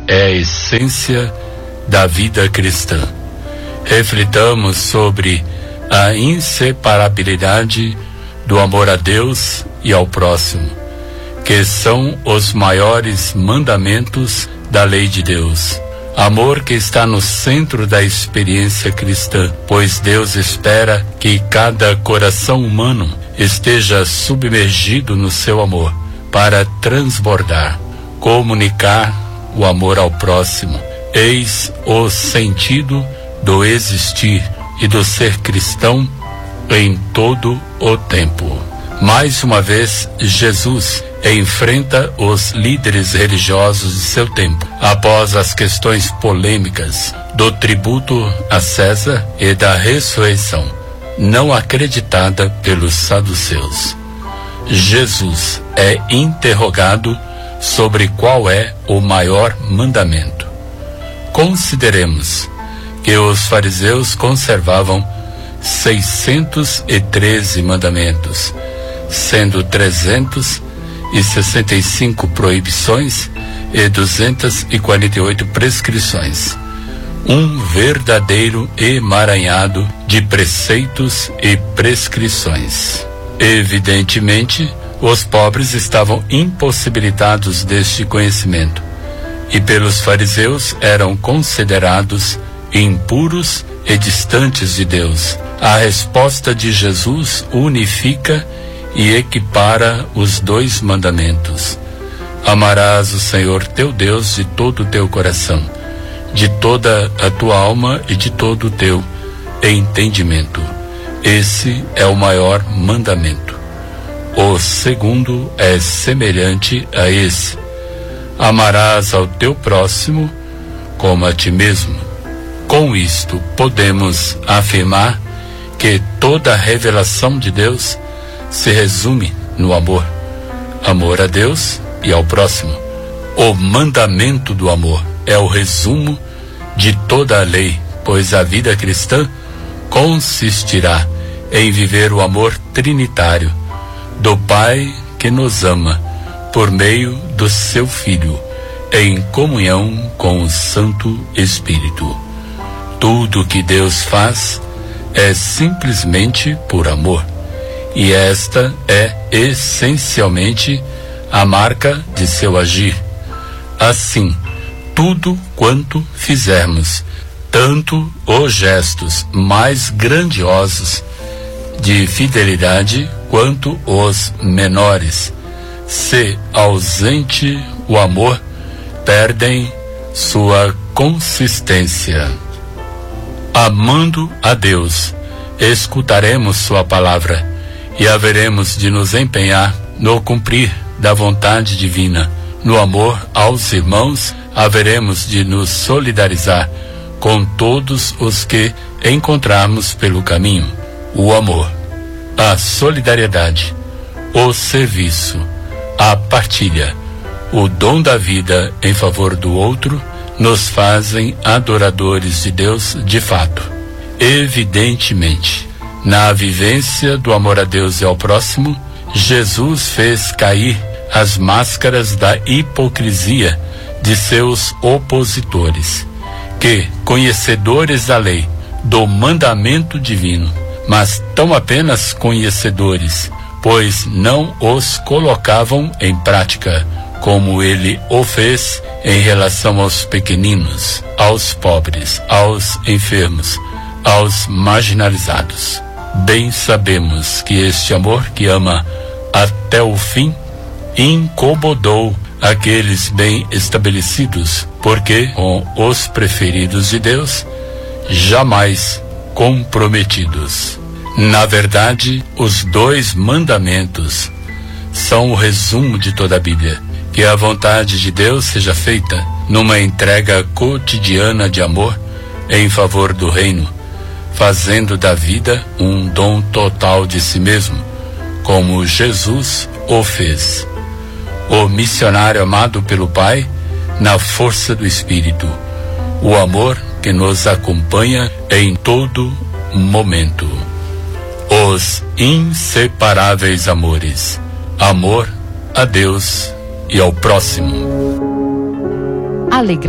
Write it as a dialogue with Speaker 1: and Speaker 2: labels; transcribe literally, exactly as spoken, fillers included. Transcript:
Speaker 1: é a essência da vida cristã. Reflitamos sobre a inseparabilidade do amor a Deus e ao próximo, que são os maiores mandamentos da lei de Deus. Amor que está no centro da experiência cristã, pois Deus espera que cada coração humano esteja submergido no seu amor para transbordar, comunicar o amor ao próximo. Eis o sentido do existir e do ser cristão em todo o tempo. Mais uma vez, Jesus enfrenta os líderes religiosos de seu tempo, após as questões polêmicas do tributo a César e da ressurreição, não acreditada pelos saduceus. Jesus é interrogado sobre qual é o maior mandamento. Consideremos que os fariseus conservavam seiscentos e treze mandamentos, sendo trezentos e sessenta e cinco proibições e duzentas e quarenta e oito prescrições. Um verdadeiro emaranhado de preceitos e prescrições. Evidentemente, os pobres estavam impossibilitados deste conhecimento, e pelos fariseus eram considerados impuros e distantes de Deus. A resposta de Jesus unifica e equipara os dois mandamentos. Amarás o Senhor teu Deus de todo o teu coração, de toda a tua alma e de todo o teu entendimento. Esse é o maior mandamento. O segundo é semelhante a esse: amarás ao teu próximo como a ti mesmo. Com isto, podemos afirmar que toda a revelação de Deus se resume no amor. Amor a Deus e ao próximo. O mandamento do amor é o resumo de toda a lei, pois a vida cristã consistirá em viver o amor trinitário do Pai que nos ama por meio do seu Filho, em comunhão com o Santo Espírito. Tudo que Deus faz é simplesmente por amor, e esta é essencialmente a marca de seu agir. Assim, tudo quanto fizermos, tanto os gestos mais grandiosos de fidelidade quanto os menores, se ausente o amor, perdem sua consistência. Amando a Deus, escutaremos sua palavra e haveremos de nos empenhar no cumprir da vontade divina. No amor aos irmãos, haveremos de nos solidarizar com todos os que encontrarmos pelo caminho. O amor, a solidariedade, o serviço, a partilha, o dom da vida em favor do outro, nos fazem adoradores de Deus de fato. Evidentemente, na vivência do amor a Deus e ao próximo, Jesus fez cair as máscaras da hipocrisia de seus opositores, que, conhecedores da lei, do mandamento divino, mas tão apenas conhecedores, pois não os colocavam em prática, como ele o fez em relação aos pequeninos, aos pobres, aos enfermos, aos marginalizados. Bem sabemos que este amor que ama até o fim incomodou aqueles bem estabelecidos, porque com os preferidos de Deus, jamais comprometidos. Na verdade, os dois mandamentos são o resumo de toda a Bíblia. Que a vontade de Deus seja feita numa entrega cotidiana de amor em favor do reino, fazendo da vida um dom total de si mesmo, como Jesus o fez. O missionário amado pelo Pai na força do Espírito, o amor que nos acompanha em todo momento. Os inseparáveis amores, amor a Deus e ao próximo.
Speaker 2: Alegrar